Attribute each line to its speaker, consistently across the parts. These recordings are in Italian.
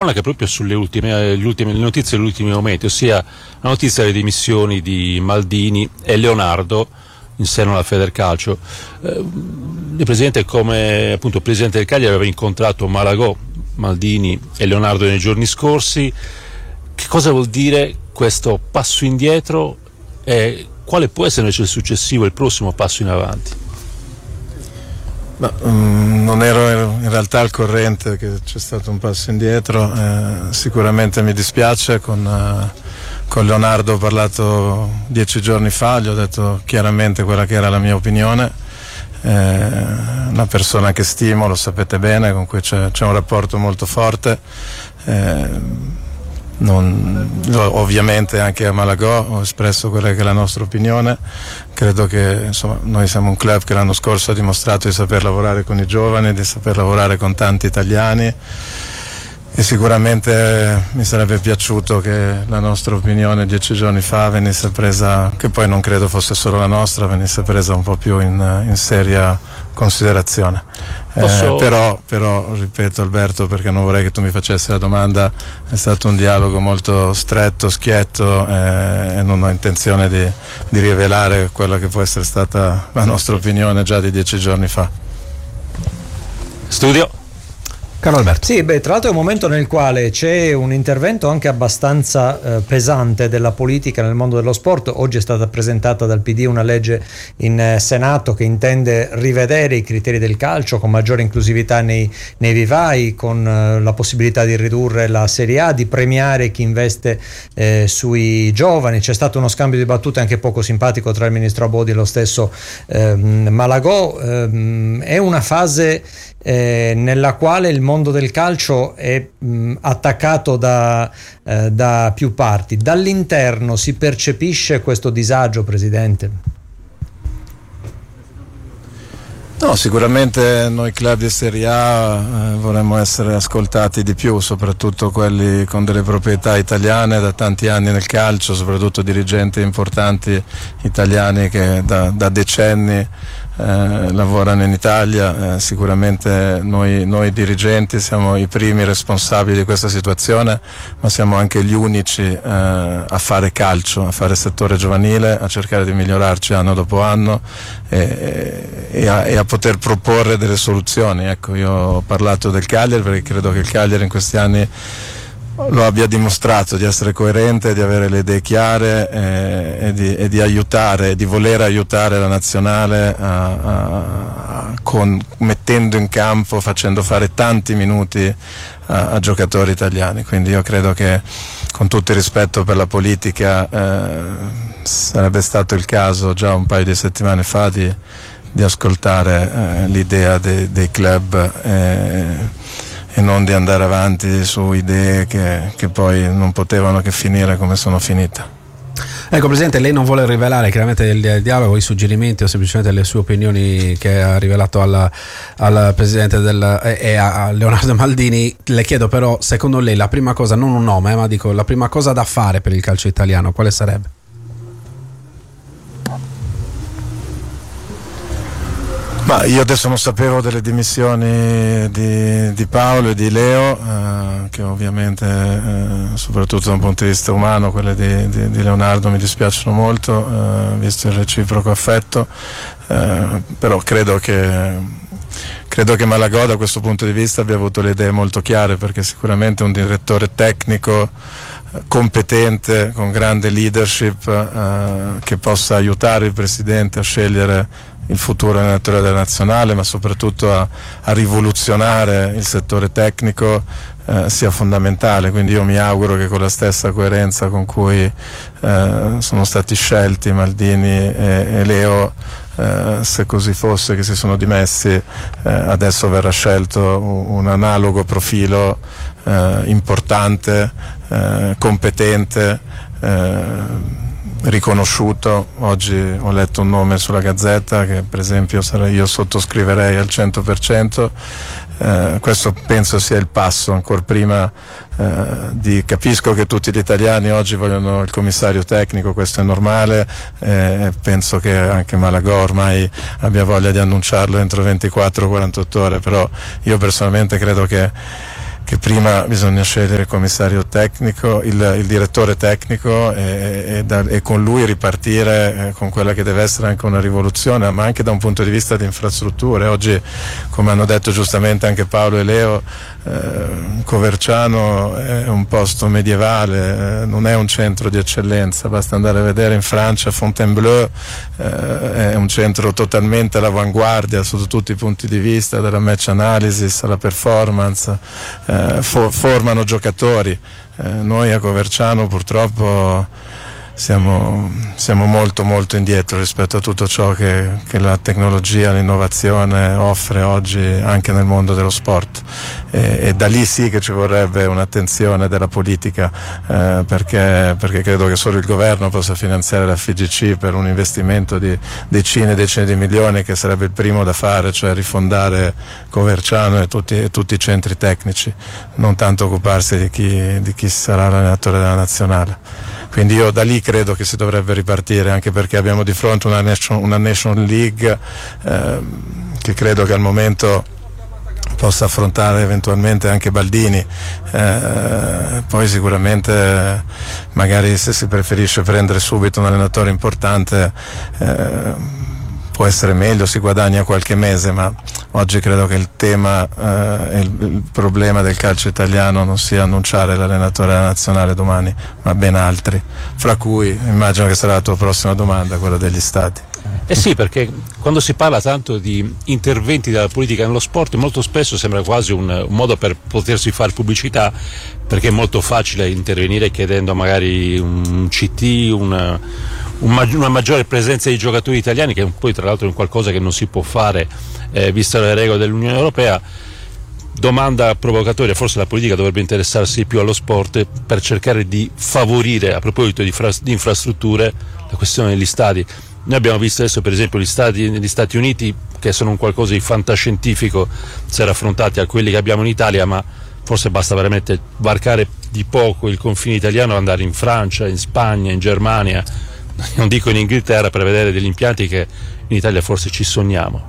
Speaker 1: cronaca proprio sulle le notizie degli ultimi momenti, ossia la notizia delle dimissioni di Maldini e Leonardo in seno alla Federcalcio. Il presidente, come appunto presidente del Cagliari, aveva incontrato Malagò, Maldini e Leonardo nei giorni scorsi. Che cosa vuol dire questo passo indietro e quale può essere invece il successivo, il prossimo passo in avanti?
Speaker 2: Non ero in realtà al corrente che c'è stato un passo indietro, sicuramente mi dispiace. Con Leonardo ho parlato 10 giorni fa, gli ho detto chiaramente quella che era la mia opinione, una persona che stimo, lo sapete bene, con cui c'è un rapporto molto forte. Ovviamente anche a Malagò ho espresso quella che è la nostra opinione. Credo che noi siamo un club che l'anno scorso ha dimostrato di saper lavorare con i giovani, di saper lavorare con tanti italiani, e sicuramente mi sarebbe piaciuto che la nostra opinione 10 giorni fa venisse presa, che poi non credo fosse solo la nostra, venisse presa un po' più in seria considerazione. Però ripeto, Alberto, perché non vorrei che tu mi facessi la domanda, è stato un dialogo molto stretto, schietto, e non ho intenzione di rivelare quella che può essere stata la nostra opinione già di 10 giorni fa.
Speaker 1: Studio.
Speaker 3: Carlo Alberto.
Speaker 4: Sì, tra l'altro è un momento nel quale c'è un intervento anche abbastanza pesante della politica nel mondo dello sport. Oggi è stata presentata dal PD una legge in Senato che intende rivedere i criteri del calcio con maggiore inclusività nei vivai, con la possibilità di ridurre la Serie A, di premiare chi investe sui giovani. C'è stato uno scambio di battute anche poco simpatico tra il ministro Abodi e lo stesso Malagò. È una fase nella quale il mondo del calcio è attaccato da più parti. Dall'interno si percepisce questo disagio, Presidente?
Speaker 2: No, sicuramente noi club di Serie A vorremmo essere ascoltati di più, soprattutto quelli con delle proprietà italiane da tanti anni nel calcio, soprattutto dirigenti importanti italiani che da decenni lavorano in Italia. Sicuramente noi dirigenti siamo i primi responsabili di questa situazione, ma siamo anche gli unici a fare calcio, a fare settore giovanile, a cercare di migliorarci anno dopo anno e a poter proporre delle soluzioni. Ecco, io ho parlato del Cagliari perché credo che il Cagliari in questi anni lo abbia dimostrato di essere coerente, di avere le idee chiare e di aiutare, di voler aiutare la nazionale mettendo in campo, facendo fare tanti minuti a giocatori italiani. Quindi io credo che, con tutto il rispetto per la politica, sarebbe stato il caso già un paio di settimane fa di ascoltare l'idea dei club e non di andare avanti su idee che poi non potevano che finire come sono finite.
Speaker 3: Ecco, Presidente, lei non vuole rivelare chiaramente il dialogo, i suggerimenti o semplicemente le sue opinioni che ha rivelato al Presidente e a Leonardo Maldini. Le chiedo però, secondo lei, la prima cosa, non un nome, ma dico la prima cosa da fare per il calcio italiano, quale sarebbe?
Speaker 2: Ma io adesso non sapevo delle dimissioni di Paolo e di Leo, che ovviamente soprattutto da un punto di vista umano quelle di Leonardo mi dispiacciono molto, visto il reciproco affetto, però credo che Malagò da questo punto di vista abbia avuto le idee molto chiare, perché sicuramente un direttore tecnico competente, con grande leadership, che possa aiutare il Presidente a scegliere il futuro allenatore della nazionale, ma soprattutto a rivoluzionare il settore tecnico, sia fondamentale. Quindi io mi auguro che con la stessa coerenza con cui sono stati scelti Maldini e Leo, se così fosse che si sono dimessi, adesso verrà scelto un analogo profilo importante, competente, riconosciuto. Oggi ho letto un nome sulla Gazzetta che per esempio io sottoscriverei al 100%. Questo penso sia il passo, ancora prima capisco che tutti gli italiani oggi vogliono il commissario tecnico, questo è normale, penso che anche Malagò ormai abbia voglia di annunciarlo entro 24-48 ore, però io personalmente credo che prima bisogna scegliere il commissario tecnico, il direttore tecnico e con lui ripartire con quella che deve essere anche una rivoluzione, ma anche da un punto di vista di infrastrutture. Oggi, come hanno detto giustamente anche Paolo e Leo, Coverciano è un posto medievale, non è un centro di eccellenza, basta andare a vedere in Francia Fontainebleau, è un centro totalmente all'avanguardia sotto tutti i punti di vista, dalla match analysis alla performance, formano giocatori. Noi a Coverciano purtroppo siamo molto molto indietro rispetto a tutto ciò che la tecnologia, l'innovazione offre oggi anche nel mondo dello sport, e da lì sì che ci vorrebbe un'attenzione della politica, perché credo che solo il governo possa finanziare la FIGC per un investimento di decine e decine di milioni, che sarebbe il primo da fare, cioè rifondare Coverciano e tutti i centri tecnici, non tanto occuparsi di chi sarà l'allenatore della nazionale. Quindi io da lì credo che si dovrebbe ripartire, anche perché abbiamo di fronte una Nation League che credo che al momento possa affrontare eventualmente anche Baldini, poi sicuramente magari se si preferisce prendere subito un allenatore importante può essere meglio, si guadagna qualche mese, ma oggi credo che il tema e il problema del calcio italiano non sia annunciare l'allenatore della nazionale domani, ma ben altri, fra cui immagino che sarà la tua prossima domanda, quella degli stadi.
Speaker 1: Sì, perché quando si parla tanto di interventi della politica nello sport, molto spesso sembra quasi un modo per potersi fare pubblicità, perché è molto facile intervenire chiedendo magari un CT, una maggiore presenza di giocatori italiani, che poi tra l'altro è un qualcosa che non si può fare viste le regole dell'Unione Europea. Domanda provocatoria: forse la politica dovrebbe interessarsi più allo sport per cercare di favorire, a proposito di infrastrutture, la questione degli stadi. Noi abbiamo visto adesso per esempio gli stadi negli Stati Uniti, che sono un qualcosa di fantascientifico se raffrontati a quelli che abbiamo in Italia, ma forse basta veramente varcare di poco il confine italiano, andare in Francia, in Spagna, in Germania, non dico in Inghilterra, per vedere degli impianti che in Italia forse ci sogniamo.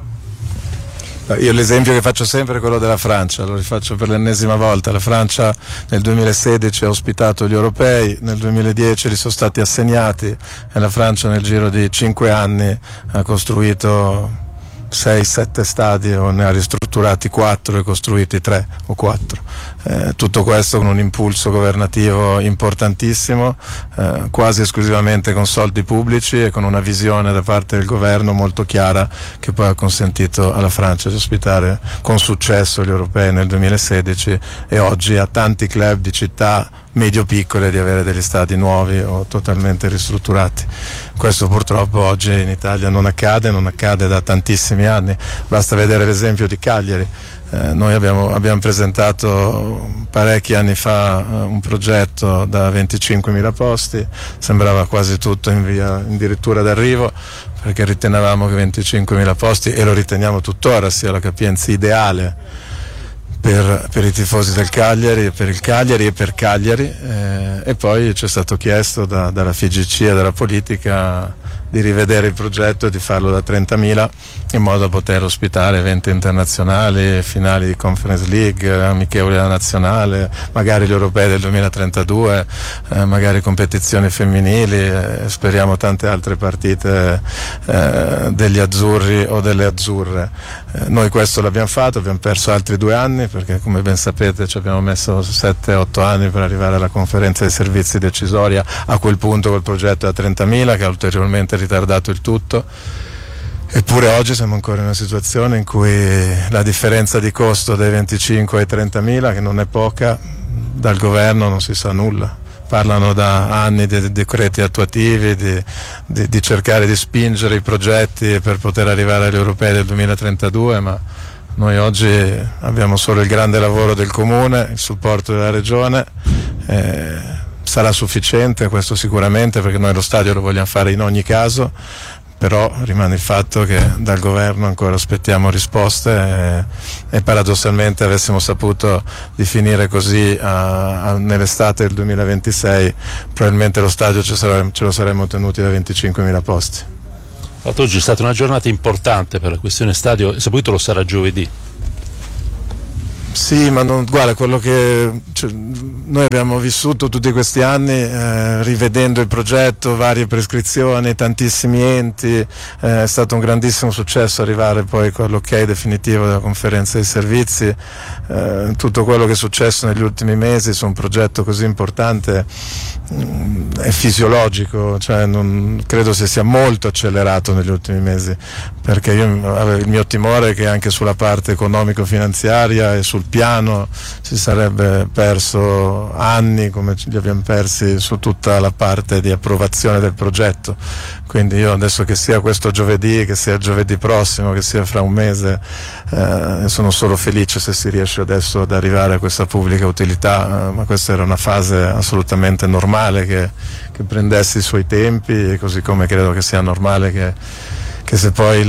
Speaker 2: Io l'esempio che faccio sempre è quello della Francia, lo rifaccio per l'ennesima volta. La Francia nel 2016 ha ospitato gli europei, nel 2010 li sono stati assegnati e la Francia nel giro di 5 anni ha costruito 6-7 stadi, o ne ha ristrutturati 4 e costruiti 3 o 4. Tutto questo con un impulso governativo importantissimo, quasi esclusivamente con soldi pubblici e con una visione da parte del governo molto chiara, che poi ha consentito alla Francia di ospitare con successo gli europei nel 2016 e oggi a tanti club di città medio-piccole di avere degli stadi nuovi o totalmente ristrutturati. Questo purtroppo oggi in Italia non accade da tantissimi anni. Basta vedere l'esempio di Cagliari. Noi abbiamo presentato parecchi anni fa un progetto da 25.000 posti, sembrava quasi tutto in via addirittura d'arrivo, perché ritenevamo che 25.000 posti, e lo riteniamo tuttora, sia la capienza ideale per i tifosi del Cagliari, per il Cagliari e per Cagliari, e poi ci è stato chiesto dalla FIGC e dalla politica di rivedere il progetto e di farlo da 30.000 in modo da poter ospitare eventi internazionali, finali di Conference League, amichevoli della nazionale, magari gli europei del 2032, magari competizioni femminili, speriamo tante altre partite degli azzurri o delle azzurre. Noi questo l'abbiamo fatto, abbiamo perso altri 2 anni perché, come ben sapete, ci abbiamo messo 7-8 anni per arrivare alla conferenza dei servizi decisoria, a quel punto col progetto da 30.000 che ha ulteriormente ritardato il tutto. Eppure oggi siamo ancora in una situazione in cui la differenza di costo dai 25 ai 30.000, che non è poca, dal governo non si sa nulla. Parlano da anni di decreti attuativi, di cercare di spingere i progetti per poter arrivare agli europei del 2032, ma noi oggi abbiamo solo il grande lavoro del comune, il supporto della regione. Sarà sufficiente questo sicuramente, perché noi lo stadio lo vogliamo fare in ogni caso, però rimane il fatto che dal governo ancora aspettiamo risposte e paradossalmente avessimo saputo di finire così nell'estate del 2026 probabilmente lo stadio ce lo saremmo tenuti da 25.000 posti.
Speaker 1: Oggi è stata una giornata importante per la questione stadio, e soprattutto lo sarà giovedì.
Speaker 2: Sì, ma guarda, quello che noi abbiamo vissuto tutti questi anni, rivedendo il progetto, varie prescrizioni, tantissimi enti, è stato un grandissimo successo arrivare poi con l'ok definitivo della conferenza dei servizi. Tutto quello che è successo negli ultimi mesi su un progetto così importante è fisiologico, cioè non credo si sia molto accelerato negli ultimi mesi, perché il mio timore è che anche sulla parte economico-finanziaria e sul piano si sarebbe perso anni, come li abbiamo persi su tutta la parte di approvazione del progetto. Quindi io adesso, che sia questo giovedì, che sia giovedì prossimo, che sia fra un mese, sono solo felice se si riesce adesso ad arrivare a questa pubblica utilità, ma questa era una fase assolutamente normale che prendesse i suoi tempi, così come credo che sia normale che se poi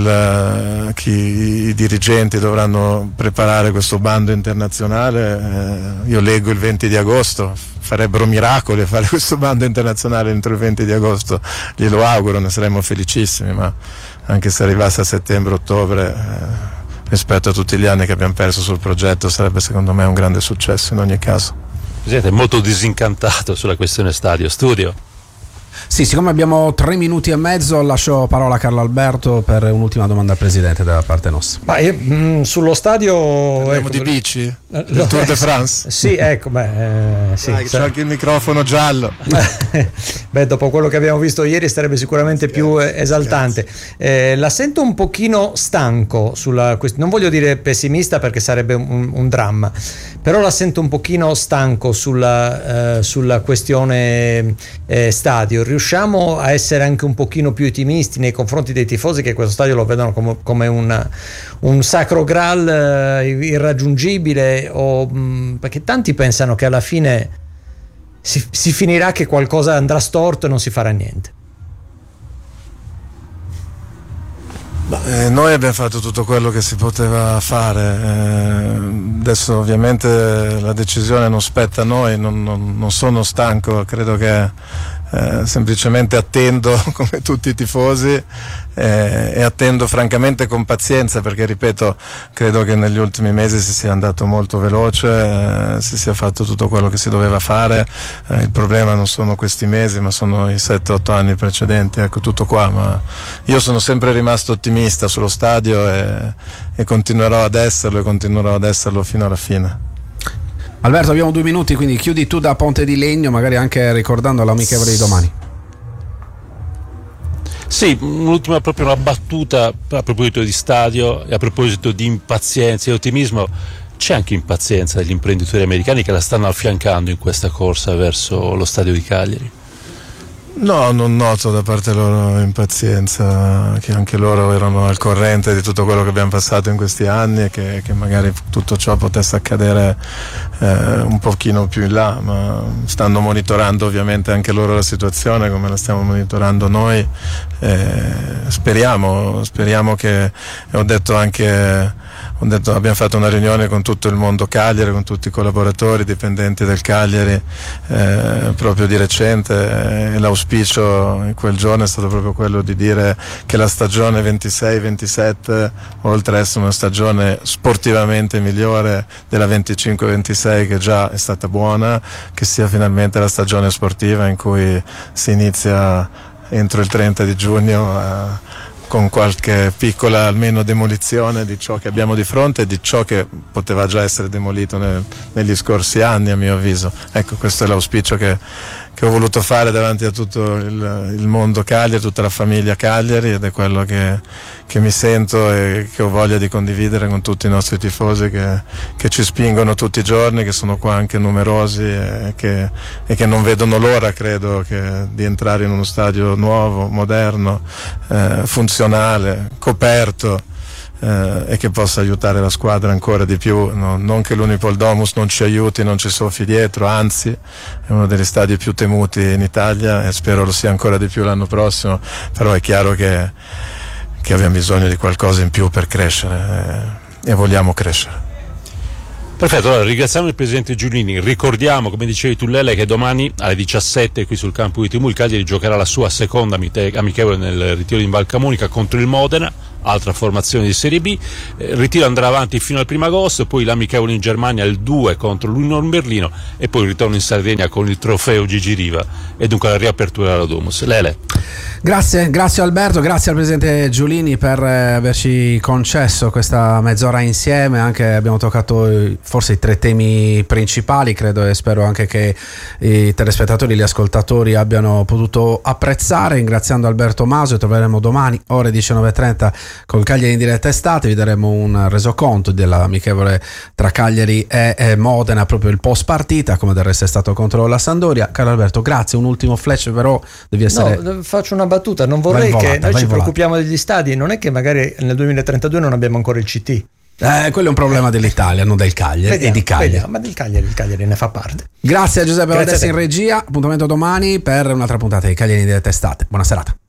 Speaker 2: i dirigenti dovranno preparare questo bando internazionale, io leggo il 20 di agosto, farebbero miracoli a fare questo bando internazionale entro il 20 di agosto, glielo auguro, ne saremmo felicissimi, ma anche se arrivasse a settembre-ottobre, rispetto a tutti gli anni che abbiamo perso sul progetto, sarebbe secondo me un grande successo in ogni caso.
Speaker 1: Presidente, è molto disincantato sulla questione stadio. Studio.
Speaker 3: Sì, siccome abbiamo 3 minuti e mezzo, lascio parola a Carlo Alberto per un'ultima domanda al Presidente da parte nostra.
Speaker 4: Ma sullo stadio...
Speaker 2: Parliamo di bici? Il Tour de France?
Speaker 4: Sì, ecco, sì,
Speaker 2: c'è anche il microfono giallo.
Speaker 4: Beh, dopo quello che abbiamo visto ieri sarebbe sicuramente più esaltante. La sento un pochino stanco sulla questione, non voglio dire pessimista perché sarebbe un dramma, però la sento un pochino stanco sulla questione stadio. Riusciamo a essere anche un pochino più ottimisti nei confronti dei tifosi, che questo stadio lo vedono come un sacro graal irraggiungibile, perché tanti pensano che alla fine si finirà che qualcosa andrà storto e non si farà niente.
Speaker 2: Noi abbiamo fatto tutto quello che si poteva fare, adesso ovviamente la decisione non spetta a noi, non sono stanco, credo che semplicemente attendo come tutti i tifosi e attendo francamente con pazienza, perché ripeto, credo che negli ultimi mesi si sia andato molto veloce, si sia fatto tutto quello che si doveva fare, il problema non sono questi mesi ma sono i 7-8 anni precedenti, ecco, tutto qua. Ma io sono sempre rimasto ottimista sullo stadio e continuerò ad esserlo fino alla fine.
Speaker 3: Alberto, abbiamo 2 minuti, quindi chiudi tu da Ponte di Legno, magari anche ricordando l'amichevole di domani.
Speaker 1: Sì, un'ultima, proprio una battuta a proposito di stadio e a proposito di impazienza e ottimismo. C'è anche impazienza degli imprenditori americani che la stanno affiancando in questa corsa verso lo stadio di Cagliari?
Speaker 2: No, non noto da parte loro impazienza, che anche loro erano al corrente di tutto quello che abbiamo passato in questi anni e che magari tutto ciò potesse accadere un pochino più in là, ma stanno monitorando ovviamente anche loro la situazione come la stiamo monitorando noi. Speriamo che, abbiamo fatto una riunione con tutto il mondo Cagliari, con tutti i collaboratori, dipendenti del Cagliari proprio di recente, e l'auspicio in quel giorno è stato proprio quello di dire che la stagione 26-27, oltre ad essere una stagione sportivamente migliore della 25-26 che già è stata buona, che sia finalmente la stagione sportiva in cui si inizia entro il 30 di giugno con qualche piccola almeno demolizione di ciò che abbiamo di fronte e di ciò che poteva già essere demolito negli scorsi anni, a mio avviso. Ecco, questo è l'auspicio che ho voluto fare davanti a tutto il mondo Cagliari, tutta la famiglia Cagliari, ed è quello che mi sento e che ho voglia di condividere con tutti i nostri tifosi che ci spingono tutti i giorni, che sono qua anche numerosi e che non vedono l'ora, credo, di entrare in uno stadio nuovo, moderno, funzionale, coperto, e che possa aiutare la squadra ancora di più, non che l'Unipol Domus non ci aiuti, non ci soffi dietro, anzi è uno degli stadi più temuti in Italia e spero lo sia ancora di più l'anno prossimo, però è chiaro che abbiamo bisogno di qualcosa in più per crescere e vogliamo crescere.
Speaker 1: Perfetto, allora ringraziamo il Presidente Giulini, ricordiamo, come dicevi tu Lele, che domani alle 17 qui sul campo di Timù il Cagliari giocherà la sua seconda amichevole nel ritiro di Valcamonica contro il Modena, altra formazione di Serie B. Il ritiro andrà avanti fino al 1 agosto, poi l'amichevole in Germania il 2 contro l'Union Berlino e poi il ritorno in Sardegna con il trofeo Gigi Riva e dunque la riapertura della Domus. Lele.
Speaker 3: Grazie Alberto, grazie al presidente Giulini per averci concesso questa mezz'ora insieme, anche abbiamo toccato forse i 3 temi principali, credo, e spero anche che i telespettatori e gli ascoltatori abbiano potuto apprezzare. Ringraziando Alberto Maso, troveremo domani ore 19:30 col Cagliari in diretta estate, vi daremo un resoconto dell'amichevole tra Cagliari e Modena, proprio il post partita, come del resto è stato contro la Sampdoria. Caro Alberto, grazie, un ultimo flash, però devi essere...
Speaker 4: No, faccio una battuta, non vorrei che noi ci preoccupiamo degli stadi, non è che magari nel 2032 non abbiamo ancora il CT.
Speaker 3: Quello è un problema dell'Italia, non del Cagliari. E di Cagliari.
Speaker 4: Ma del Cagliari, il Cagliari ne fa parte.
Speaker 3: Grazie a Giuseppe Valdessi in regia, appuntamento domani per un'altra puntata di Cagliari in diretta estate. Buona serata.